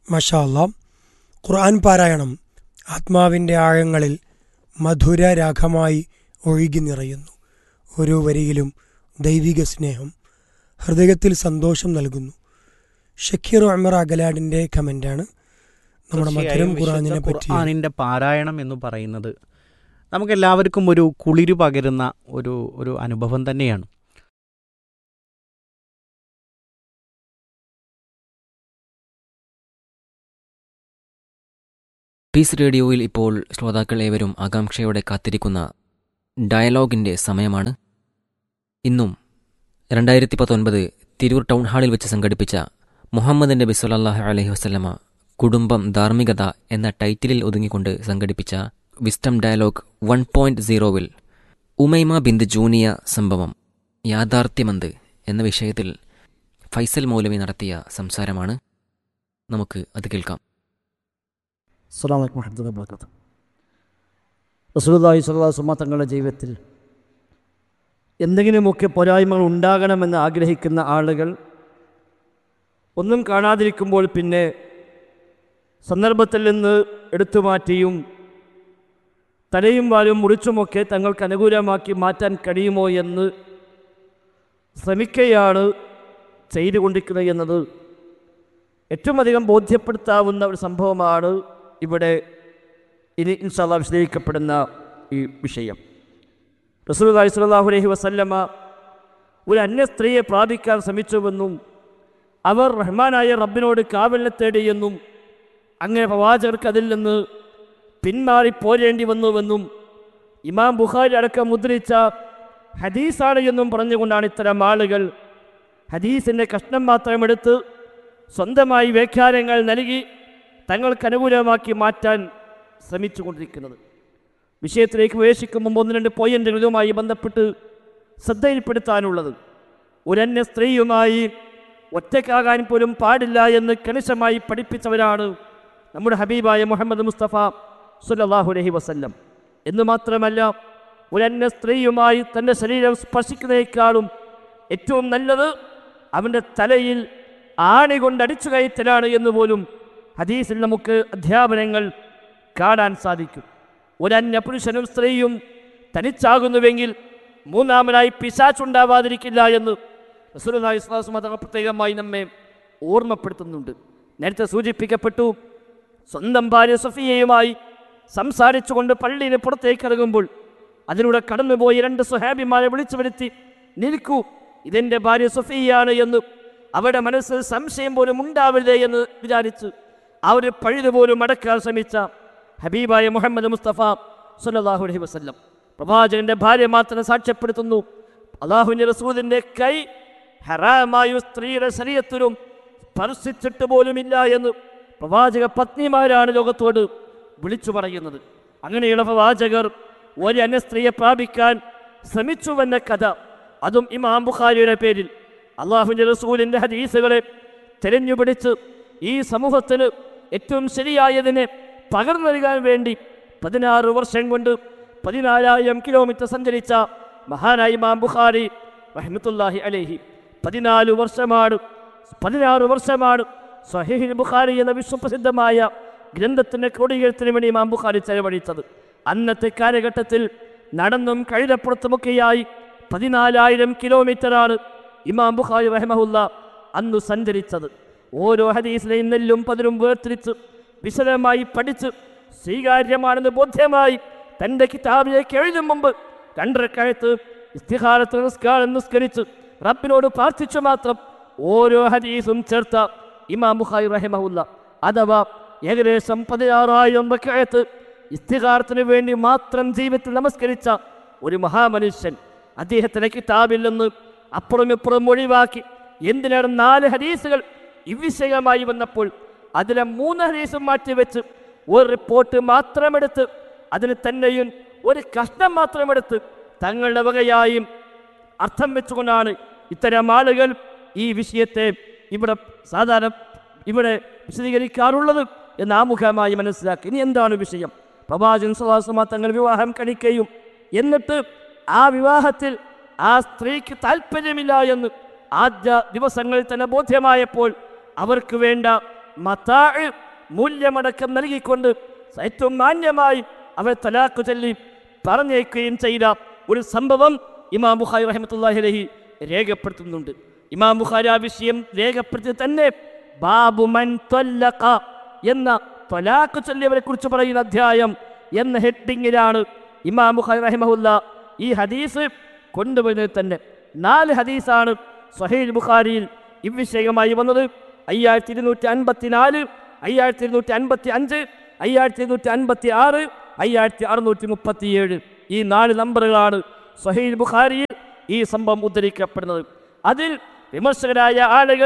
മാഷാ അല്ലാ. ഖുർആൻ പാരായണം ആത്മാവിൻ്റെ ആഴങ്ങളിൽ മധുര രാഗമായി ഒഴുകി നിറയുന്നു. ഓരോ വരിയിലും ദൈവിക സ്നേഹം ഹൃദയത്തിൽ സന്തോഷം നൽകുന്നു. ഷക്കീർ ഉമർ അഗലാഡിൻ്റെ കമൻ്റാണ്. നമ്മുടെ മധുരം ഖുർആനിനെ പറ്റി ഖുർആനിൻ്റെ പാരായണം എന്ന് പറയുന്നത് നമുക്കെല്ലാവർക്കും ഒരു കുളിര് പകരുന്ന ഒരു അനുഭവം തന്നെയാണ്. പീസ് റേഡിയോയിൽ ഇപ്പോൾ ശ്രോതാക്കൾ ഏവരും ആകാംക്ഷയോടെ കാത്തിരിക്കുന്ന ഡയലോഗിൻ്റെ സമയമാണ്. ഇന്നും 2019 തിരൂർ ടൗൺ ഹാളിൽ വെച്ച് സംഘടിപ്പിച്ച മുഹമ്മദ് നബി സ്വല്ലല്ലാഹു അലൈഹി വസല്ലമ കുടുംബം ധാർമ്മികത എന്ന ടൈറ്റിലിൽ ഒതുങ്ങിക്കൊണ്ട് സംഘടിപ്പിച്ച വിസ്ഡം ഡയലോഗ് 1.0-ൽ ഉമൈമ ബിന്ത് ജൂനിയ സംഭവം യാഥാർത്ഥ്യമെന്ത് എന്ന വിഷയത്തിൽ ഫൈസൽ മൗലവി നടത്തിയ സംസാരമാണ്. നമുക്ക് അത് കേൾക്കാം. അസ്സലാമു അലൈക്കും വറഹ്മത്തുള്ളാഹി വബറകാതുഹു. റസൂലുള്ളാഹി സ്വല്ലല്ലാഹു അലൈഹി വസല്ലം തങ്ങളുടെ ജീവിതത്തിൽ എന്തെങ്കിലുമൊക്കെ പോരായ്മകൾ ഉണ്ടാകണമെന്ന് ആഗ്രഹിക്കുന്ന ആളുകൾ ഒന്നും കാണാതിരിക്കുമ്പോൾ പിന്നെ സന്ദർഭത്തിൽ നിന്ന് എടുത്തു മാറ്റിയും തലയും വാലും മുറിച്ചുമൊക്കെ തങ്ങൾക്ക് അനുകൂലമാക്കി മാറ്റാൻ കഴിയുമോ എന്ന് ശ്രമിക്കുകയാണ് ചെയ്തുകൊണ്ടിരിക്കുന്നത് എന്നത് ഏറ്റവും അധികം ബോധ്യപ്പെടുത്താവുന്ന ഒരു സംഭവമാണ് ഇവിടെ ഇനി ഇൻഷാ അല്ലാഹ് വിശദീകരിക്കപ്പെടുന്ന ഈ വിഷയം. റസൂലുള്ളാഹി സ്വല്ലല്ലാഹു അലൈഹി വസല്ലമ ഒരു അന്യ സ്ത്രീയെ പ്രാപിക്കാൻ ശ്രമിച്ചുവെന്നും അവർ റഹ്മാനായ റബ്ബിനോട് കാവലിനെ തേടിയെന്നും അങ്ങനെ പ്രവാചകർക്ക് അതിൽ നിന്ന് പിന്മാറിപ്പോരേണ്ടി വന്നുവെന്നും ഇമാം ബുഖാരി അടക്കം മുദ്രിച്ച ഹദീസാണ് എന്നും പറഞ്ഞുകൊണ്ടാണ് ഇത്തരം ആളുകൾ ഹദീസിൻ്റെ കഷ്ണം മാത്രം എടുത്ത് സ്വന്തമായി വ്യാഖ്യാനങ്ങൾ നൽകി തങ്ങൾക്ക് അനുകൂലമാക്കി മാറ്റാൻ ശ്രമിച്ചുകൊണ്ടിരിക്കുന്നത്. വിഷയത്തിലേക്ക് പ്രവേശിക്കുമ്പോൾ 1-2 പോയിന്റുകളുമായി ബന്ധപ്പെട്ട് ശ്രദ്ധയിൽപ്പെടുത്താനുള്ളത്, ഒരന്യ സ്ത്രീയുമായി ഒറ്റയ്ക്കാകാൻ പോലും പാടില്ല എന്ന് കണിശമായി പഠിപ്പിച്ചവരാണ് നമ്മുടെ ഹബീബായ മുഹമ്മദ് മുസ്തഫ സ്വല്ലല്ലാഹു അലൈഹി വസല്ലം. എന്ന് മാത്രമല്ല, ഒരന്യ സ്ത്രീയുമായി തൻ്റെ ശരീരം സ്പർശിക്കുന്നതിനേക്കാളും ഏറ്റവും നല്ലത് അവൻ്റെ തലയിൽ ആണി കൊണ്ടടിച്ചു കയറ്റലാണ് എന്ന് പോലും ഹദീസിൽ നമുക്ക് അധ്യാപനങ്ങൾ കാണാൻ സാധിക്കും. ഒരന്യ പുരുഷനും സ്ത്രീയും തനിച്ചാകുന്നുവെങ്കിൽ മൂന്നാമനായി പിശാചുണ്ടാവാതിരിക്കില്ല എന്ന് റസൂലുള്ളാഹി സ്വല്ലല്ലാഹു അലൈഹി വസല്ലം പ്രത്യേകമായി നമ്മെ ഓർമ്മപ്പെടുത്തുന്നുണ്ട്. നേരത്തെ സൂചിപ്പിക്കപ്പെട്ടു, സ്വന്തം ഭാര്യ സഫിയയുമായി സംസാരിച്ചുകൊണ്ട് പള്ളിയിൽ പുറത്തേക്ക് ഇറങ്ങുമ്പോൾ അതിലൂടെ കടന്നുപോയി 2 സ്വഹാബിമാരെ വിളിച്ചു വരുത്തി, നിൽക്കൂ, ഇതെൻ്റെ ഭാര്യ സഫിയാണ് എന്ന് അവരുടെ മനസ്സിൽ സംശയം പോലും ഉണ്ടാവരുതേ എന്ന് വിചാരിച്ച് അവർ പഴുതുപോലും അടക്കാൻ ശ്രമിച്ച ഹബീബായ മുഹമ്മദ് മുസ്തഫ സ്വല്ലല്ലാഹു അലൈഹി വസല്ലം പ്രവാചകന്റെ ഭാര്യ മാത്രം സാക്ഷ്യപ്പെടുത്തുന്നു, അല്ലാഹുവിൻ്റെ റസൂലിൻ്റെ കൈ ഹറാമായ സ്ത്രീയുടെ ശരീരത്തിലും സ്പർശിച്ചിട്ട് പോലുമില്ല എന്ന് പ്രവാചക പത്നിമാരാണ് ലോകത്തോട് വിളിച്ചു പറയുന്നത്. അങ്ങനെയുള്ള പ്രവാചകർ ഒരു അന്യ സ്ത്രീയെ പ്രാപിക്കാൻ ശ്രമിച്ചുവെന്ന കഥ, അതും ഇമാം ബുഖാരിയുടെ പേരിൽ അല്ലാഹുവിൻ്റെ റസൂലിൻ്റെ ഹദീസുകളെ തിരഞ്ഞുപിടിച്ച് ഈ സമൂഹത്തിന് ഏറ്റവും ശരിയായതിനെ പകർന്നു നൽകാൻ വേണ്ടി 16 വർഷം കൊണ്ട് 14,000 കിലോമീറ്റർ സഞ്ചരിച്ച മഹാനായ ഇമാം ബുഖാരി റഹ്മത്തുള്ളാഹി അലൈഹി 16 വർഷമാണ് സ്വഹീഹുൽ ബുഖാരി എന്ന വിശ്വപ്രസിദ്ധമായ ഗ്രന്ഥത്തിൻ്റെ ക്രോഡീകരണത്തിന് വേണ്ടി ഇമാം ബുഖാരി ചെലവഴിച്ചത്. അന്നത്തെ കാലഘട്ടത്തിൽ നടന്നും കഴുതപ്പുറത്തുമൊക്കെയായി 14,000 കിലോമീറ്ററാണ് ഇമാം ബുഖാരി റഹിമഹുല്ല അന്ന് സഞ്ചരിച്ചത്. ഓരോ ഹദീസിലെയും നെല്ലും പതിരും വേർതിരിച്ച് വിശദമായി പഠിച്ച് സ്വീകാര്യമാണെന്ന് ബോധ്യമായി തൻ്റെ കിതാബിലേക്ക് എഴുതും മുമ്പ് 2 റക്അത്ത് ഇസ്തിഖാറത്ത് നിസ്കാരം നിസ്കരിച്ച് റബ്ബിനോട് പ്രാർത്ഥിച്ചു മാത്രം ഓരോ ഹദീസും ചേർത്ത ഇമാം ബുഖാരി റഹിമഹുല്ല, അഥവാ ഏകദേശം 16,000 റക്അത്ത് ഇസ്തിഖാറത്തിന് വേണ്ടി മാത്രം ജീവിതത്തിൽ നമസ്കരിച്ച ഒരു മഹാമനുഷ്യൻ അദ്ദേഹത്തിൻ്റെ കിതാബിൽ നിന്ന് അപ്പുറം ഇപ്പുറം ഒഴിവാക്കി എന്തിനാണ് 4 ഹദീസുകൾ ഇവിഷയമായി വന്നപ്പോൾ അതിലെ 3 ഹദീസും മാറ്റിവെച്ച് ഒരു റിപ്പോർട്ട് മാത്രമെടുത്ത് അതിന് തന്നെയും ഒരു കഷ്ണം മാത്രമെടുത്ത് തങ്ങളുടെ വകയായും അർത്ഥം വെച്ചുകൊണ്ടാണ് ഇത്തരം ആളുകൾ ഈ വിഷയത്തെ ഇവിടെ വിശദീകരിക്കാറുള്ളത് എന്ന് ആമുഖമായി മനസ്സിലാക്കി. ഇനി എന്താണ് വിഷയം? പ്രവാചകൻ സ്വല്ലല്ലാഹു അലൈഹി വസല്ലം തങ്ങൾ വിവാഹം കഴിക്കുകയും എന്നിട്ട് ആ വിവാഹത്തിൽ ആ സ്ത്രീക്ക് താല്പര്യമില്ല എന്ന് ആദ്യ ദിവസങ്ങളിൽ തന്നെ ബോധ്യമായപ്പോൾ അവർക്ക് വേണ്ട മതാ മൂല്യമടക്കം നൽകിക്കൊണ്ട് ഏറ്റവും മാന്യമായി അവർ തലാഖ് ചൊല്ലി പറഞ്ഞേക്കുകയും ചെയ്ത ഒരു സംഭവം ഇമാം ബുഖാരി റഹ്മത്തുള്ളാഹി അലൈഹി രേഖപ്പെടുത്തുന്നുണ്ട്. ഇമാം ബുഖാരി ആ വിഷയം രേഖപ്പെടുത്തി തന്നെ ബാബു മൻ ത്വല്ലഖ എന്ന ത്വലാഖ് ചൊല്ലിയവരെ കുറിച്ച് പറയുന്ന അധ്യായം എന്ന ഹെഡിങ്ങിലാണ് ഇമാം ബുഖാരി റഹിമഹുല്ലാ ഈ ഹദീസ് കൊണ്ടുവരുന്നത്. തന്നെ 4 ഹദീസാണ് സ്വഹീഹ് ബുഖാരിയിൽ ഇവിഷയമായി വന്നത്. 5254, 5255, 5256, 5637 ഈ 4 നമ്പറുകളാണ് സ്വഹീഹ് ബുഖാരിയിൽ ഈ സംഭവം ഉദ്ധരിക്കപ്പെടുന്നത്. അതിൽ വിമർശകരായ ആളുകൾ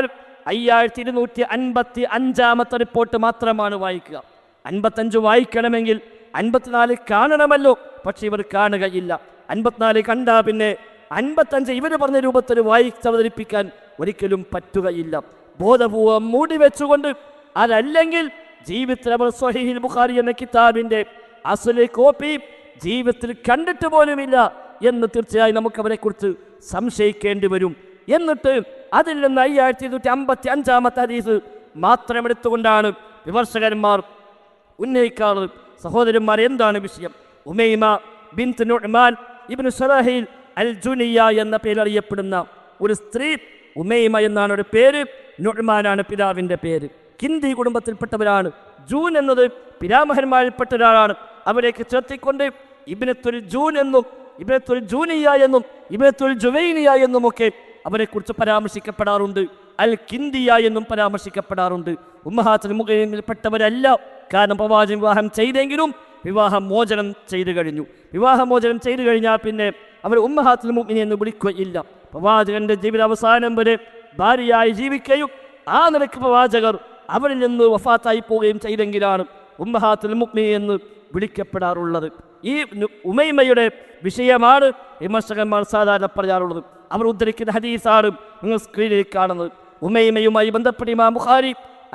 5255 റിപ്പോർട്ട് മാത്രമാണ് വായിക്കുക. 55 വായിക്കണമെങ്കിൽ 54 കാണണമല്ലോ, പക്ഷെ ഇവർ കാണുകയില്ല. 54 കണ്ടാൽ പിന്നെ 55 ഇവർ പറഞ്ഞ രൂപത്തിൽ വായിച്ചവതരിപ്പിക്കാൻ ഒരിക്കലും പറ്റുകയില്ല. ബോധപൂർവം മൂടി വെച്ചുകൊണ്ട്, അതല്ലെങ്കിൽ ജീവിതത്തിൽ അവർ സ്വഹീഹുൽ ബുഖാരി എന്ന കിതാബിൻ്റെ അസ്ലി കോപ്പി ജീവിതത്തിൽ കണ്ടിട്ട് പോലുമില്ല എന്ന് തീർച്ചയായും നമുക്ക് അവരെക്കുറിച്ച് സംശയിക്കേണ്ടി വരും. എന്നിട്ട് അതിൽ നിന്ന് 5255 ഹദീസ് മാത്രം എടുത്തുകൊണ്ടാണ് വിമർശകന്മാർ ഉന്നയിക്കാറ്. സഹോദരന്മാർ, എന്താണ് വിഷയം? ഉമൈമ ബിൻത് നുഅ്മാൻ ഇബ്നു സലാഹിൽ അൽ ജുനിയ എന്ന പേരറിയപ്പെടുന്ന ഒരു സ്ത്രീ, ഉമൈമ എന്നാണ് ഒരു പേര്, നുഅ്മാനാണ് പിതാവിൻ്റെ പേര്. കിന്ദി കുടുംബത്തിൽപ്പെട്ടവരാണ്. ജൂൻ എന്നത് പിതാമഹന്മാരിൽപ്പെട്ട ഒരാളാണ്. അവരേക്ക് ചേർത്തിക്കൊണ്ട് ഇബ്നത്തുൽ ജൂൻ എന്നും ഇബ്നത്തുൽ ജൂനിയ എന്നും ഇബ്നത്തുൽ ജുവൈനിയ എന്നുമൊക്കെ അവരെക്കുറിച്ച് പരാമർശിക്കപ്പെടാറുണ്ട്. അൽ കിന്ദിയ എന്നും പരാമർശിക്കപ്പെടാറുണ്ട്. ഉമ്മഹാത്തുൽ മുഅ്മിനീൻപ്പെട്ടവരല്ല. കാരണം പ്രവാചകൻ വിവാഹം ചെയ്തെങ്കിലും വിവാഹമോചനം ചെയ്തു കഴിഞ്ഞു. വിവാഹമോചനം ചെയ്തു കഴിഞ്ഞാൽ പിന്നെ അവർ ഉമ്മഹാത്തുൽ മുഅ്മിനീൻ എന്ന് വിളിക്കുകയില്ല. പ്രവാചകന്റെ ജീവിതാവസാനം വരെ ഭാര്യയായി ജീവിക്കുകയും ആ നിലയ്ക്ക് പ്രവാചകർ അവരിൽ നിന്ന് വഫാത്തായി പോവുകയും ചെയ്തെങ്കിലാണ് ഉമ്മഹാത്തുൽ മുഅ്മിനീൻ എന്ന് വിളിക്കപ്പെടാറുള്ളത്. ഈ ഉമൈമയുടെ വിഷയമാണ് വിമർശകന്മാർ സാധാരണ പറയാറുള്ളത്. അവർ ഉദ്ധരിക്കുന്ന ഹദീസാണ് നിങ്ങൾ സ്ക്രീനിൽ കാണുന്നത്. ഉമൈമയുമായി ബന്ധപ്പെട്ട് ഇമാം ബുഖാരി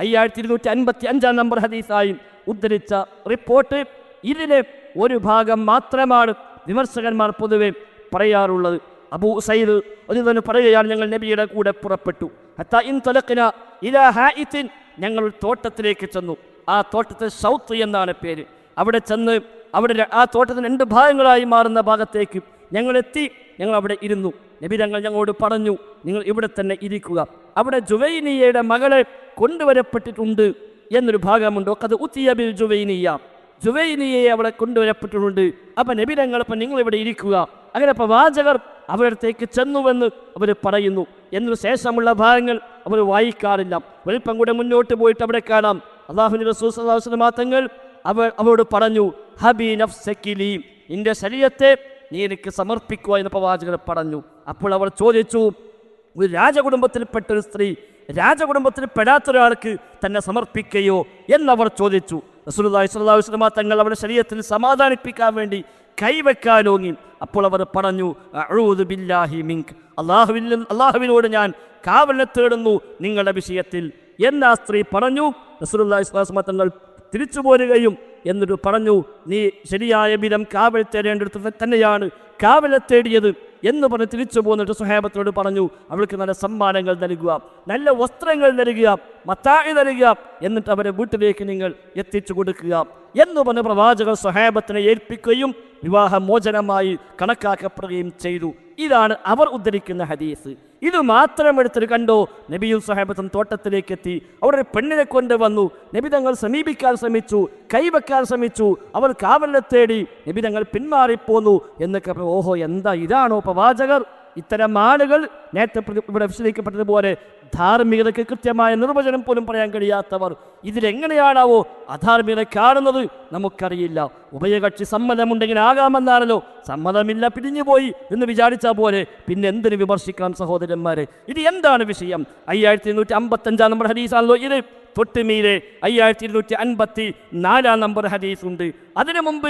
5255 നമ്പർ ഹദീസായി ഉദ്ധരിച്ച റിപ്പോർട്ട്. ഇതിലെ ഒരു ഭാഗം മാത്രമാണ് വിമർശകന്മാർ പൊതുവെ പറയാറുള്ളത്. അബൂ ഉസൈദ് ഒരു പറയുകയാണ്, ഞങ്ങൾ നബിയുടെ കൂടെ പുറപ്പെട്ടു. ഹത്താ ഇൻ തലഖ്ന ഇലാ ഹായിത്തിൻ, ഞങ്ങൾ തോട്ടത്തിലേക്ക് ചെന്നു. ആ തോട്ടത്തിൽ ഷൗത്ത് എന്നാണ് പേര്. അവിടെ ചെന്ന് അവിടെ ആ തോട്ടത്തിന് 2 ഭാഗങ്ങളായി മാറുന്ന ഭാഗത്തേക്ക് ഞങ്ങളെത്തി. ഞങ്ങൾ അവിടെ ഇരുന്നു. നബി തങ്ങൾ ഞങ്ങളോട് പറഞ്ഞു, നിങ്ങൾ ഇവിടെ തന്നെ ഇരിക്കുക. അവിടെ ജുവൈനിയയുടെ മകളെ കൊണ്ടുവരപ്പെട്ടിട്ടുണ്ട് എന്നൊരു ഭാഗമുണ്ട്. അത് ഉത്തിയ ബിൽ ജുവൈനിയ, ജുവൈനിയയെ അവിടെ കൊണ്ടുവരപ്പെട്ടിട്ടുണ്ട്. അപ്പം നബി തങ്ങൾ അപ്പം നിങ്ങൾ ഇവിടെ ഇരിക്കുക. അങ്ങനെ പ്രവാചകർ അവരടുത്തേക്ക് ചെന്നുവെന്ന് അവർ പറയുന്നു. എന്നൊരു ശേഷമുള്ള ഭാഗങ്ങൾ അവർ വായിക്കാറില്ല. വലിപ്പം കൂടെ മുന്നോട്ട് പോയിട്ട് അവിടെ കാണാം, അല്ലാഹുവിന്റെ റസൂൽ സ്വല്ലല്ലാഹു അലൈഹി വസല്ലം തങ്ങൾ അവരോട് പറഞ്ഞു, ഹബി നഫ്സകിലി, നിന്റെ ശരീരത്തെ നീ എനിക്ക് സമർപ്പിക്കുക എന്ന് പ്രവാചകർ പറഞ്ഞു. അപ്പോൾ അവർ ചോദിച്ചു, ഒരു രാജകുടുംബത്തിൽപ്പെട്ട ഒരു സ്ത്രീ രാജകുടുംബത്തിൽ പെടാത്ത ഒരാൾക്ക് തന്നെ സമർപ്പിക്കുകയോ എന്നവർ ചോദിച്ചു. റസൂലുള്ളാഹി സ്വല്ലല്ലാഹു അലൈഹി വസല്ലം തങ്ങൾ അവരുടെ ശരീരത്തിൽ സമാധാനിപ്പിക്കാൻ വേണ്ടി കൈവെക്കാനോങ്ങി. അപ്പോൾ അവർ പറഞ്ഞു, അഊദു ബില്ലാഹി മിൻക്, അള്ളാഹുവിനോട് ഞാൻ കാവലിനെ തേടുന്നു നിങ്ങളുടെ വിഷയത്തിൽ എന്ന് ആ സ്ത്രീ പറഞ്ഞു. റസൂലുള്ളാഹി സ്വല്ലല്ലാഹു അലൈഹി വസല്ലം തങ്ങൾ തിരിച്ചു പോരുകയും എന്നിട്ട് പറഞ്ഞു, നീ ശരിയായ വിധം കാവൽ തേടേണ്ടടുത്ത് തന്നെയാണ് കാവലെ തേടിയത് എന്ന് പറഞ്ഞ് തിരിച്ചു പോന്നിട്ട് സുഹൈബത്തോട് പറഞ്ഞു, അവൾക്ക് നല്ല സമ്മാനങ്ങൾ നൽകുക, നല്ല വസ്ത്രങ്ങൾ നൽകുക, മത്തായി നൽകുക, എന്നിട്ട് അവരെ വീട്ടിലേക്ക് നിങ്ങൾ എത്തിച്ചു കൊടുക്കുക എന്ന് പറഞ്ഞ് പ്രവാചകർ സുഹൈബത്തിനെ ഏൽപ്പിക്കുകയും വിവാഹമോചനമായി കണക്കാക്കപ്പെടുകയും ചെയ്തു. ഇതാണ് അവർ ഉദ്ധരിക്കുന്ന ഹദീസ്. ഇത് മാത്രം എടുത്തിട്ട് കണ്ടോ, നബിയും സ്വഹാബത്തും തോട്ടത്തിലേക്ക് എത്തി. അവർ ഒരു പെണ്ണിനെ കൊണ്ടുവന്നു. നബി തങ്ങൾ സമീപിക്കാൻ ശ്രമിച്ചു, കൈവെക്കാൻ ശ്രമിച്ചു. അവർ കാവലിനെ തേടി. നബി തങ്ങൾ പിന്മാറിപ്പോന്നു എന്നൊക്കെ. ഓഹോ, എന്താ ഇതാണോ പ്രവാചകർ? ഇത്തരം ആളുകൾ നേരത്തെ ഇവിടെ വിശദീകരിക്കപ്പെട്ടതുപോലെ ധാർമ്മികതയ്ക്ക് കൃത്യമായ നിർവചനം പോലും പറയാൻ കഴിയാത്തവർ ഇതിലെങ്ങനെയാണാവോ അധാർമികത കാണുന്നത് നമുക്കറിയില്ല. ഉഭയകക്ഷി സമ്മതമുണ്ടെങ്കിൽ ആകാമെന്നാണല്ലോ. സമ്മതമില്ല, പിരിഞ്ഞുപോയി എന്ന് വിചാരിച്ചാൽ പോലെ പിന്നെ എന്തിനു വിമർശിക്കാൻ സഹോദരന്മാരെ? ഇത് എന്താണ് വിഷയം? 5255 നമ്പർ ഹദീസാണല്ലോ ഇത്. തൊട്ടുമീരെ 5254 നമ്പർ ഹദീസ് ഉണ്ട്. അതിനു മുമ്പ്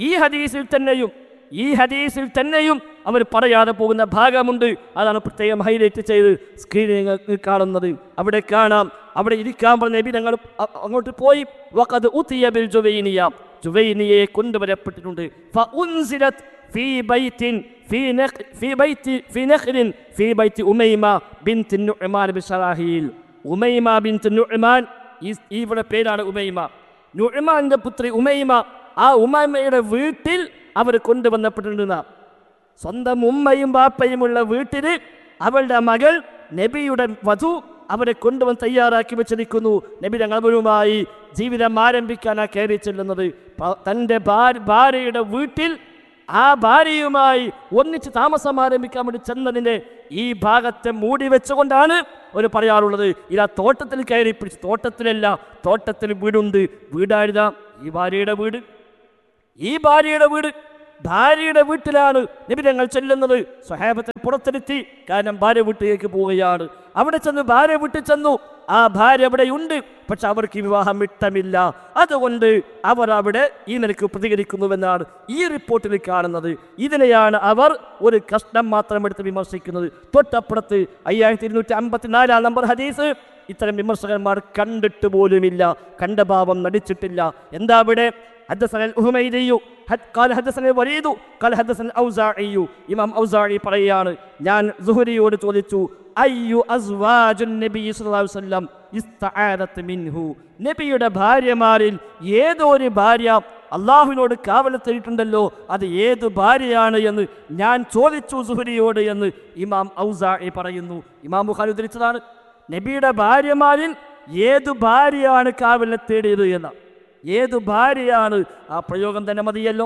ഈ ഹദീസിൽ തന്നെയും അവർ പറയാതെ പോകുന്ന ഭാഗമുണ്ട്. അതാണ് പ്രത്യേകം ഹൈലൈറ്റ് ചെയ്ത് സ്ക്രീനിൽ കാണുന്നത്. അവിടെ കാണാം, അവിടെ ഇരിക്കാൻ പറഞ്ഞ നബി ഞങ്ങൾ അങ്ങോട്ട് പോയി. വഖദ് ഉതിയ ബിൽ ജുവൈനിയ, ജുവൈനിയയെ കൊണ്ടുവരപ്പെട്ടിട്ടുണ്ട്. ഫഉൻസിലത് ഫീ ബൈത്തിൻ ഫീ നഖ്ലിൻ ഫീ ബൈത്തി ഉമൈമ ബിൻത് നുഅ്മാൻ ബിശറാഹീൽ. ഉമൈമ ബിൻത് നുഅ്മാൻ ഇവിടെ പേരാണ് ഉമൈമ. നുഅ്മാന്റെ പുത്രി ഉമൈമ. ആ ഉമൈമയുടെ വീട്ടിൽ അവർ കൊണ്ടുവന്നപ്പെട്ടിരുന്ന സ്വന്തം ഉമ്മയും ബാപ്പയുമുള്ള വീട്ടിൽ അവളുടെ മകൾ നബിയുടെ വധു അവരെ കൊണ്ടുവന്ന് തയ്യാറാക്കി വെച്ചിരിക്കുന്നു. നബി ഞങ്ങളുമായി ജീവിതം ആരംഭിക്കാനാണ് കയറി ചെല്ലുന്നത്. തൻ്റെ ഭാര്യയുടെ വീട്ടിൽ ആ ഭാര്യയുമായി ഒന്നിച്ച് താമസം ആരംഭിക്കാൻ വേണ്ടി ചെന്നതിൻ്റെ ഈ ഭാഗത്തെ മൂടി വെച്ചുകൊണ്ടാണ് ഒരു പറയാറുള്ളത്, ഇതാ തോട്ടത്തിൽ കയറി പിടിച്ച്. തോട്ടത്തിലല്ല, തോട്ടത്തിൽ വീടുണ്ട്. വീടായിരുന്ന ഈ ഭാര്യയുടെ വീട്. ഈ ഭാര്യയുടെ വീട്ടിലാണ് നബി ഞങ്ങൾ ചെല്ലുന്നത്. സ്വഹാബത്തെ പുറത്തിരുത്തി. കാരണം ഭാര്യ വീട്ടിലേക്ക് പോവുകയാണ്. അവിടെ ചെന്ന് ഭാര്യ വീട്ടിൽ ചെന്നു. ആ ഭാര്യ അവിടെയുണ്ട്, പക്ഷെ അവർക്ക് വിവാഹം ഇഷ്ടമില്ല. അതുകൊണ്ട് അവർ അവിടെ ഈ നിലയ്ക്ക് പ്രതികരിക്കുന്നുവെന്നാണ് ഈ റിപ്പോർട്ടിൽ കാണുന്നത്. ഇതിനെയാണ് അവർ ഒരു കഷ്ണം മാത്രം എടുത്ത് വിമർശിക്കുന്നത്. തൊട്ടപ്പുറത്ത് 5254 നമ്പർ ഹദീസ് ഇത്തരം വിമർശകന്മാർ കണ്ടിട്ട് പോലുമില്ല, കണ്ട ഭാവം നടിച്ചിട്ടില്ല. എന്താ അവിടെ? حدثنا الأهميدي قال حدثنا الوليد قال حدثنا الأوزاعي. ഇമാം ഔസാഇ പറയാണ്, ഞാൻ സുഹരിയോട് ചോദിച്ചു, അയ്യു അസ്വാജുൻ നബി സല്ലല്ലാഹു അലൈഹി വസല്ലം ഇസ്തആദത് മിൻഹു. നബിയുടെ ഭാര്യമാരിൽ ഏതൊരു ഭാര്യ അള്ളാഹുവിനോട് കാവലത്തേറ്റുണ്ടല്ലോ, അത് ഏത് ഭാര്യയാണ് എന്ന് ഞാൻ ചോദിച്ചു സുഹരിയോട് എന്ന് ഇമാം ഔസാഇ പറയുന്നു. ഇമാം ബുഖാരി ഉദ്ധരിച്ചതാണ്. നബിയുടെ ഭാര്യമാരിൽ ഏതു ഭാര്യയാണ് കാവലെ തേടിയത് എന്ന. ഏതു ഭാര്യയാണ്? ആ പ്രയോഗം തന്നെ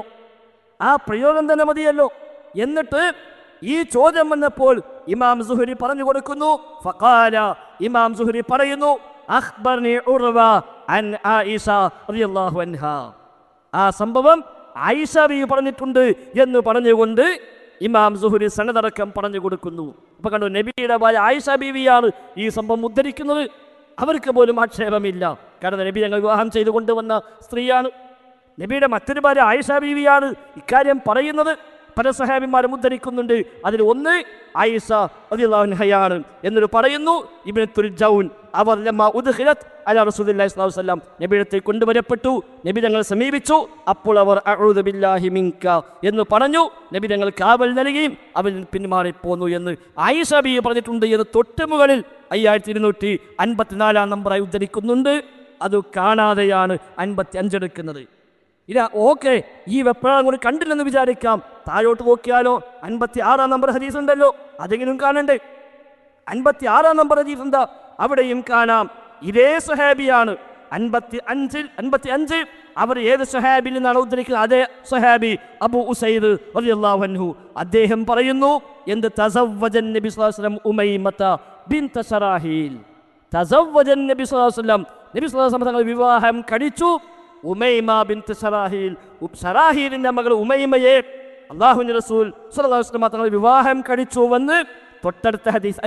മതിയല്ലോ. എന്നിട്ട് ഈ ചോദ്യം വന്നപ്പോൾ ഇമാം സുഹരി പറഞ്ഞു കൊടുക്കുന്നു. ഫഖാല, ഇമാം സുഹരി പറയുന്നു, അഖ്ബർനി ഉർവ അൻ ആയിഷ റളിയല്ലാഹു അൻഹാ. ആ സംഭവം ആയിഷ ബീവി പറഞ്ഞിട്ടുണ്ട് എന്ന് പറഞ്ഞുകൊണ്ട് ഇമാം സുഹരി സനദടക്കം പറഞ്ഞു കൊടുക്കുന്നു. അപ്പൊ കണ്ടു, നബിയുടെ ഭാര്യ ആയിഷ ബീവിയാണ് ഈ സംഭവം ഉദ്ധരിക്കുന്നത്. അവർക്ക് പോലും ആക്ഷേപമില്ല. കാരണം നബി ഞങ്ങൾ വിവാഹം ചെയ്തു കൊണ്ടുവന്ന സ്ത്രീയാണ്. നബിയുടെ മറ്റൊരു ഭാര്യ ആയിഷ ബീവിയാണ് ഇക്കാര്യം പറയുന്നത്. പല സഹാബിമാരും ഉദ്ധരിക്കുന്നുണ്ട്. അതിൽ ഒന്ന് ആയിഷ റളിയല്ലാഹു അൻഹയാണ് എന്നൊരു പറയുന്നു. ഇബ്നത്തുൽ ജൗൻ അവർ ലമ്മാ ഉദ്ഖിലത് അലാ റസൂലില്ലാഹി സ്വല്ലല്ലാഹു അലൈഹി വസല്ലം, നബിയുടെ കൊണ്ടുവരപ്പെട്ടു. നബി ഞങ്ങൾ സമീപിച്ചു. അപ്പോൾ അവർ അഊദു ബില്ലാഹി മിൻക എന്ന് പറഞ്ഞു. നബി ഞങ്ങൾ കാവൽ നൽകുകയും അവരിൽ പിന്മാറിപ്പോന്നു എന്ന് ആയിഷ ബീവി പറഞ്ഞിട്ടുണ്ട് എന്ന് തൊട്ടുമുകളിൽ 5254 നമ്പറായി ഉദ്ധരിക്കുന്നുണ്ട്. അത് കാണാതെയാണ് 55 എടുക്കുന്നത്. ഇല്ല, ഓക്കെ, ഈ വെപ്രാളം കൂടി കണ്ടില്ലെന്ന് വിചാരിക്കാം. താഴോട്ട് നോക്കിയാലോ 56 നമ്പർ ഹദീസ് ഉണ്ടല്ലോ, അതെങ്കിലും കാണണ്ടേ? 56 നമ്പർ ഹദീസ് എന്താ? അവിടെയും കാണാം ഇതേ സ്വഹാബിയാണ്. 55 അവർ ഏത് സ്വഹാബിൽ നിന്നാണ് ഉദ്ധരിക്കുന്നത്? അതേ സ്വഹാബി അബൂ ഉസൈദ് റളിയല്ലാഹു അൻഹു. അദ്ദേഹം പറയുന്നു, എന്ത്? തസവ്വജൻ നബി സ്വല്ലല്ലാഹു അലൈഹി വസല്ലം ഉമൈമത ബിൻത ശറാഹീൽ. തസവ്വജൻ നബി സ്വല്ലല്ലാഹു അലൈഹി വസല്ലം, നബി സ്വല്ലല്ലാഹു അലൈഹി വസല്ലം തങ്ങൾ വിവാഹം കഴിച്ചു ഉമൈമ ബിൻത് ശറാഹീൽ. ശറാഹീലിന്റെ മകൾ ഉമൈമയെ അല്ലാഹുവിന്റെ റസൂൽ സ്വല്ലല്ലാഹു അലൈഹി വസല്ലം തങ്ങൾ വിവാഹം കഴിച്ചുവെന്ന് തൊട്ടടുത്ത ഹദീസ്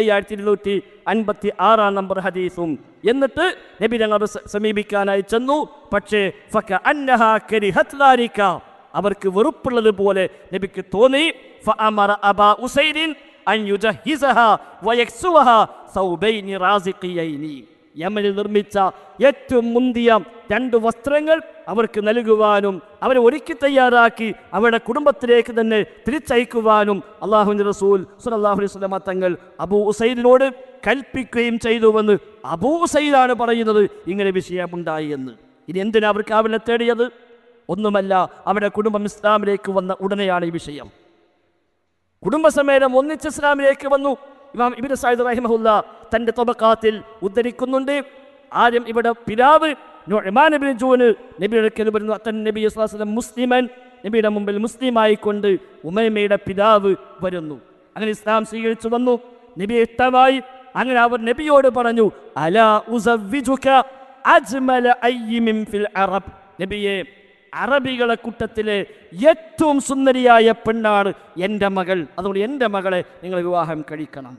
5256 നമ്പർ ഹദീസും. എന്നിട്ട് നബി ഞങ്ങൾ സമീപിക്കാനായി ചെന്നു. പക്ഷേ ഫകഅന്നഹാ കരിഹത് ദാലിക, അവർക്ക് വെറുപ്പുള്ളത് പോലെ നബിക്ക് തോന്നി. ഫഅമറ അബാ ഉസൈദിൻ അൻ യുജഹിസഹാ വയക്സുവഹാ സൗബൈനി റാസിഖിയൈനി. യമനിൽ നിർമ്മിച്ച ഏറ്റവും മുന്തിയ 2 വസ്ത്രങ്ങൾ അവർക്ക് നൽകുവാനും അവരെ ഒരുക്കി തയ്യാറാക്കി അവരുടെ കുടുംബത്തിലേക്ക് തന്നെ തിരിച്ചയക്കുവാനും അല്ലാഹുവിന്റെ റസൂൽ സ്വല്ലല്ലാഹു അലൈഹി വസല്ലം തങ്ങൾ അബൂ ഉസൈദിനോട് കൽപ്പിക്കുകയും ചെയ്തുവെന്ന് അബൂ ഉസൈദാണ് പറയുന്നത്. ഇങ്ങനെ വിഷയമുണ്ടായി എന്ന്. ഇനി എന്തിനാ അവർക്ക് അവനെ തേടിയത്? ഒന്നുമല്ല, അവരുടെ കുടുംബം ഇസ്ലാമിലേക്ക് വന്ന ഉടനെയാണ് ഈ വിഷയം. കുടുംബസമേതം ഒന്നിച്ച് ഇസ്ലാമിലേക്ക് വന്നു. ഇമാം ഇബ്നു സഈദ് റഹിമഹുല്ലാ തൻ്റെ തബഖാത്തിൽ ഉദ്ധരിക്കുന്നുണ്ട്. ആദ്യം ഇവിടെ പിതാവ് നുഅ്മാൻ ഇബ്നു ജൂൻ നബിയുടെ അടുക്കൽ വരുന്നു. അത്തൻ നബി സ്വല്ലല്ലാഹു അലൈഹി വസല്ലം മുസ്ലിമൻ, നബിയുടെ മുമ്പിൽ മുസ്ലിമായിക്കൊണ്ട് ഉമൈമയുടെ പിതാവ് വരുന്നു. അങ്ങനെ ഇസ്ലാം സ്വീകരിച്ചു വന്നു. നബിയെ ഇഷ്ടമായി. അങ്ങനെ അവർ നബിയോട് പറഞ്ഞു, അലാ ഉസവ്വിജുക അജ്മല അയ്യിമിൻ ഫിൽ അറബ്. നബിയെ, അറബികളെ കൂട്ടത്തിലെ ഏറ്റവും സുന്ദരിയായ പെണ്ണാണ് എൻ്റെ മകൾ. അതുകൊണ്ട് എൻ്റെ മകളെ നിങ്ങൾ വിവാഹം കഴിക്കണം.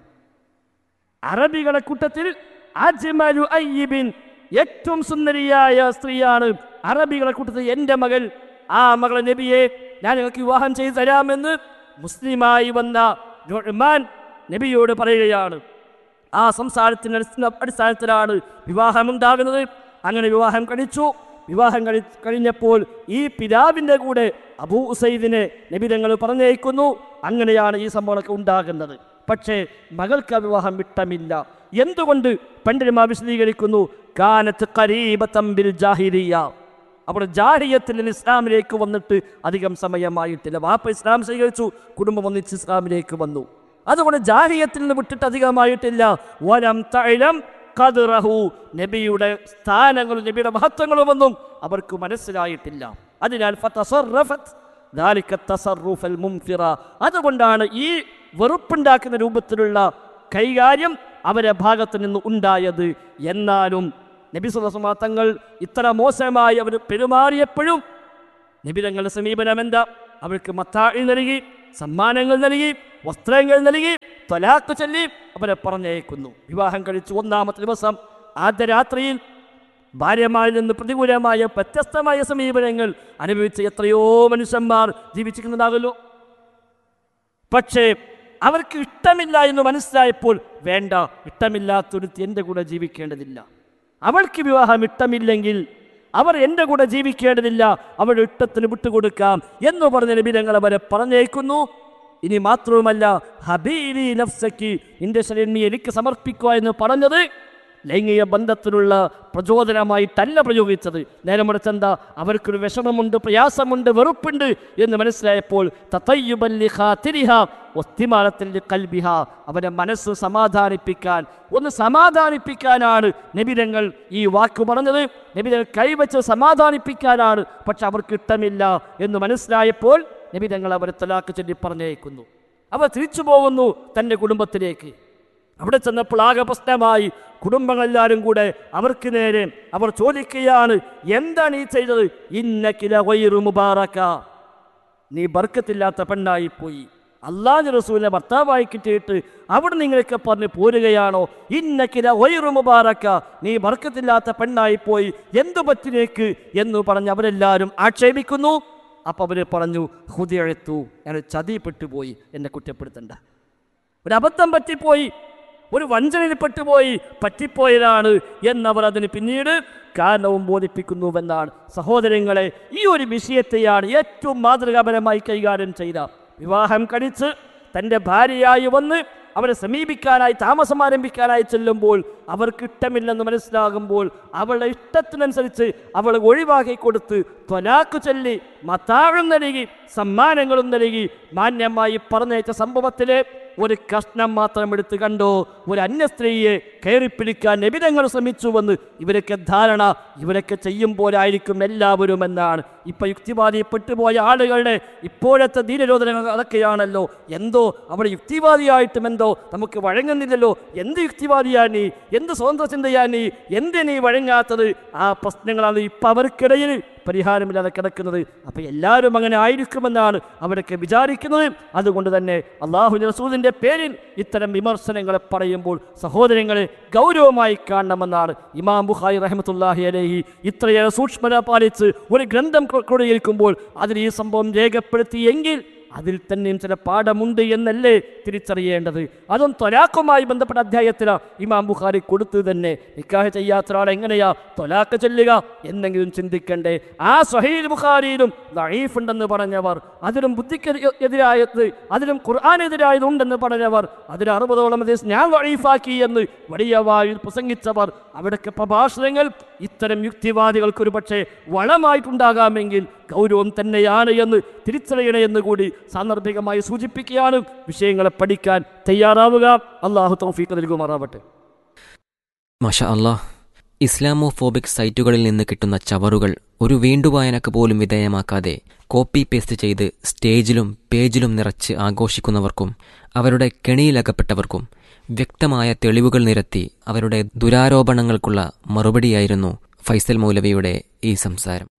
അറബികളെ കൂട്ടത്തിൽ അജ്മലു അയ്യിബിൻ, ഏറ്റവും സുന്ദരിയായ സ്ത്രീയാണ് അറബികളെ കൂട്ടത്തിൽ എൻ്റെ മകൾ. ആ മകളെ നബിയെ ഞാൻ നിങ്ങൾക്ക് വിവാഹം ചെയ്തു തരാമെന്ന് മുസ്ലിമായി വന്ന നുഅ്മാൻ നബിയോട് പറയുകയാണ്. ആ സംസാരത്തിൻ്റെ അടിസ്ഥാനത്തിലാണ് വിവാഹമുണ്ടാകുന്നത്. അങ്ങനെ വിവാഹം കഴിച്ചു. വിവാഹം കഴിഞ്ഞപ്പോൾ ഈ പിതാവിൻ്റെ കൂടെ അബൂ ഉസൈദിനെ നബി തങ്ങൾ പറഞ്ഞയക്കുന്നു. അങ്ങനെയാണ് ഈ സംഭവമൊക്കെ ഉണ്ടാകുന്നത്. പക്ഷേ മകൾക്ക് ആ വിവാഹം ഇഷ്ടമില്ല. എന്തുകൊണ്ട്? പണ്ഡിതന്മാർ വിശദീകരിക്കുന്നു, കാനത്ത് ഖരീബതൻ ബിൽ ജാഹിലിയ്യ. അപ്പോൾ ജാഹിലിയ്യത്തിൽ നിന്ന് ഇസ്ലാമിലേക്ക് വന്നിട്ട് അധികം സമയമായിട്ടില്ല. വാപ്പ ഇസ്ലാം സ്വീകരിച്ചു, കുടുംബം ഒന്നിച്ച് ഇസ്ലാമിലേക്ക് വന്നു. അതുകൊണ്ട് ജാഹിലിയ്യത്തിൽ നിന്ന് വിട്ടിട്ട് അധികമായിട്ടില്ല. വലം തഅലം ഖദ്റഹു, നബിയുടെ സ്ഥാനങ്ങളും നബിയുടെ മഹത്വങ്ങളും ഒന്നും അവർക്ക് മനസ്സിലായിട്ടില്ല. അതിനാൽ ഫതസറഫത് ദാലിക തസറുഫൽ മുംഫിറ, അതുകൊണ്ടാണ് ഈ വെറുപ്പുണ്ടാക്കുന്ന രൂപത്തിലുള്ള കൈകാര്യം അവരുടെ ഭാഗത്ത് നിന്ന് ഉണ്ടായത്. എന്നാലും നബി സല്ലല്ലാഹു അലൈഹി വസല്ലം തങ്ങൾ ഇത്ര മോശമായി അവർ പെരുമാറിയപ്പോഴും നബി തങ്ങളുടെ സമീപനം എന്താ? അവർക്ക് മത്താഇ നൽകി, സമ്മാനങ്ങൾ നൽകി, വസ്ത്രങ്ങൾ നൽകി, ത്വലാഖ് ചൊല്ലി അവരെ പറഞ്ഞയക്കുന്നു. വിവാഹം കഴിച്ച് 1-ാമത്തെ ദിവസം ആദ്യ രാത്രിയിൽ ഭാര്യമാരിൽ നിന്ന് പ്രതികൂലമായ വ്യത്യസ്തമായ സമീപനങ്ങൾ അനുഭവിച്ച എത്രയോ മനുഷ്യന്മാർ ജീവിച്ചിരിക്കുന്നതാകല്ലോ. പക്ഷേ അവർക്ക് ഇഷ്ടമില്ല എന്ന് മനസ്സിലായപ്പോൾ, വേണ്ട, ഇഷ്ടമില്ലാത്തൊരുത്തി എൻ്റെ കൂടെ ജീവിക്കേണ്ടതില്ല, അവൾക്ക് വിവാഹം ഇഷ്ടമില്ലെങ്കിൽ അവർ എൻ്റെ കൂടെ ജീവിക്കേണ്ടതില്ല, അവരുടെ ഇഷ്ടത്തിന് വിട്ടുകൊടുക്കാം എന്ന് പറഞ്ഞ നബി തങ്ങൾ അവരെ പറഞ്ഞേക്കുന്നു. ഇനി മാത്രവുമല്ല, ഹബീലി നഫ്സക്കി, നിന്റെ ശരീരം നീ എനിക്ക് സമർപ്പിക്കുക എന്ന് പറഞ്ഞത് ലൈംഗിക ബന്ധത്തിനുള്ള പ്രചോദനമായിട്ടല്ല പ്രയോഗിച്ചത്. നേരെ മറിച്ച് എന്താ, അവർക്കൊരു വിഷമമുണ്ട്, പ്രയാസമുണ്ട്, വെറുപ്പുണ്ട് എന്ന് മനസ്സിലായപ്പോൾ അവരെ മനസ്സ് സമാധാനിപ്പിക്കാനാണ് നബിതങ്ങൾ ഈ വാക്ക് പറഞ്ഞത്. നബിതങ്ങൾ കൈവച്ച് സമാധാനിപ്പിക്കാനാണ്. പക്ഷെ അവർക്ക് ഇഷ്ടമില്ല എന്ന് മനസ്സിലായപ്പോൾ നബിതങ്ങൾ അവരെ തലാഖ് ചൊല്ലി പറഞ്ഞേക്കുന്നു. അവർ തിരിച്ചു പോകുന്നു തൻ്റെ കുടുംബത്തിലേക്ക്. അവിടെ ചെന്നപ്പോൾ ആകെ പ്രശ്നമായി. കുടുംബങ്ങളെല്ലാവരും കൂടെ അവർക്ക് നേരെ അവർ ചോദിക്കുകയാണ്, എന്താണ് ഈ ചെയ്തത്? ഇന്നകില ഗൈറു മുബാറക, നീ ബർക്കത്തില്ലാത്ത പെണ്ണായിപ്പോയി. അല്ലാഹുവിന്റെ റസൂലിനെ ഭർത്താവായി കിട്ടിയിട്ട് അവിടെ നിങ്ങളൊക്കെ പറഞ്ഞ് പോരുകയാണോ? ഇന്നകില ഗൈറു മുബാറക, നീ ബർക്കത്തില്ലാത്ത പെണ്ണായിപ്പോയി, എന്തു പറ്റിനേക്ക് എന്ന് പറഞ്ഞ് അവരെല്ലാവരും ആക്ഷേപിക്കുന്നു. അപ്പം അവർ പറഞ്ഞു, ഹുദിഅതു, ഞാൻ ചതിപ്പെട്ടുപോയി, എന്നെ കുറ്റപ്പെടുത്തണ്ട, ഒരു അബദ്ധം പറ്റിപ്പോയി, ഒരു വഞ്ചനയിൽ പറ്റിപ്പോയതാണ് എന്നവർ അതിന് പിന്നീട് കാരണവും ബോധിപ്പിക്കുന്നുവെന്നാണ്. സഹോദരങ്ങളെ, ഈ ഒരു വിഷയത്തെയാണ് ഏറ്റവും മാതൃകാപരമായി കൈകാര്യം ചെയ്ത. വിവാഹം കഴിച്ച് തൻ്റെ ഭാര്യയായി വന്ന് അവരെ സമീപിക്കാനായി, താമസം ആരംഭിക്കാനായി ചെല്ലുമ്പോൾ അവർക്ക് ഇഷ്ടമില്ലെന്ന് മനസ്സിലാകുമ്പോൾ അവളുടെ ഇഷ്ടത്തിനനുസരിച്ച് അവളെ ഒഴിവാക്കി കൊടുത്ത് ത്വലാഖ് ചൊല്ലി മതാഴും നൽകി, സമ്മാനങ്ങളും നൽകി മാന്യമായി പറഞ്ഞയച്ച സംഭവത്തിലെ ഒരു കഷ്ണം മാത്രം എടുത്ത് കണ്ടോ, ഒരു അന്യ സ്ത്രീയെ കയറിപ്പിടിക്കാൻ നബിതങ്ങൾ ശ്രമിച്ചുവെന്ന് ഇവരൊക്കെ ധാരണ. ഇവരൊക്കെ ചെയ്യും പോലായിരിക്കും എല്ലാവരും എന്നാണ്. ഇപ്പം യുക്തിവാദിപ്പെട്ടുപോയ ആളുകളുടെ ഇപ്പോഴത്തെ ദീനരോധനങ്ങൾ അതൊക്കെയാണല്ലോ. എന്തോ അവിടെ യുക്തിവാദിയായിട്ടും എന്തോ നമുക്ക് വഴങ്ങുന്നില്ലല്ലോ, എന്ത് യുക്തിവാദിയാ നീ, എന്ത് സ്വതന്ത്ര ചിന്തയാ നീ, എന്തിനീ വഴങ്ങാത്തത്? ആ പ്രശ്നങ്ങളാണ് ഇപ്പം അവർക്കിടയിൽ പരിഹാരമില്ലാതെ കിടക്കുന്നത്. അപ്പം എല്ലാവരും അങ്ങനെ ആയിരിക്കുമെന്നാണ് അവരൊക്കെ വിചാരിക്കുന്നത്. അതുകൊണ്ട് തന്നെ അല്ലാഹുവിന്റെ റസൂലിന്റെ പേരിൽ ഇത്തരം വിമർശനങ്ങളെ പറയുമ്പോൾ സഹോദരങ്ങളെ ഗൗരവമായി കാണണമെന്നാണ്. ഇമാം ബുഖാരി റഹ്മത്തുള്ളാഹി അലൈഹി ഇത്രയേറെ സൂക്ഷ്മത പാലിച്ച് ഒരു ഗ്രന്ഥം ക്രോഡീകരിക്കുമ്പോൾ അതിൽ ഈ സംഭവം രേഖപ്പെടുത്തിയെങ്കിൽ അതിൽ തന്നെയും ചില പാഠമുണ്ട് എന്നല്ലേ തിരിച്ചറിയേണ്ടത്. അതും ത്വലാഖുമായി ബന്ധപ്പെട്ട അധ്യായത്തിലാണ് ഇമാം ബുഖാരി കൊടുത്തു തന്നെ. നിക്കാഹ് ചെയ്യാത്ത ഒരാൾ എങ്ങനെയാ ത്വലാഖ് ചൊല്ലുക എന്നെങ്കിലും ചിന്തിക്കണ്ടേ. ആ സ്വഹീഹ് ബുഖാരിയിലും ദഈഫ് ഉണ്ടെന്ന് പറഞ്ഞവർ, അതിലും ബുദ്ധിക്ക് എതിരായത്, അതിലും ഖുർആനെതിരായതുണ്ടെന്ന് പറഞ്ഞവർ, അതിൽ 60ഓളം ഞാൻ ദഈഫാക്കി എന്ന് വലിയ വായിൽ പ്രസംഗിച്ചവർ, അവിടൊക്കെ പ്രഭാഷണങ്ങൾ ഇത്തരം യുക്തിവാദികൾക്ക് ഒരു പക്ഷേ വളമായിട്ടുണ്ടാകാമെങ്കിൽ ഗൗരവം തന്നെയാണ് എന്ന് തിരിച്ചറിയണമെന്ന് കൂടി സാന്ദർഭികമായി സൂചിപ്പിക്കുകയാണ്. വിഷയങ്ങളെ പഠിക്കാൻ തയ്യാറാവുക. അള്ളാഹു തൗഫീഖ് നൽകുമാറാവട്ടെ. മാഷാ അല്ലാഹ്. ഇസ്ലാമോഫോബിക് സൈറ്റുകളിൽ നിന്ന് കിട്ടുന്ന ചവറുകൾ ഒരു വീണ്ടുവായനക്ക് പോലും വിധേയമാക്കാതെ കോപ്പി പേസ്റ്റ് ചെയ്ത് സ്റ്റേജിലും പേജിലും നിറച്ച് ആഘോഷിക്കുന്നവർക്കും അവരുടെ കെണിയിലകപ്പെട്ടവർക്കും വ്യക്തമായ തെളിവുകൾ നിരത്തി അവരുടെ ദുരാരോപണങ്ങൾക്കുള്ള മറുപടിയായിരുന്നു ഫൈസൽ മൗലവിയുടെ ഈ സംസാരം.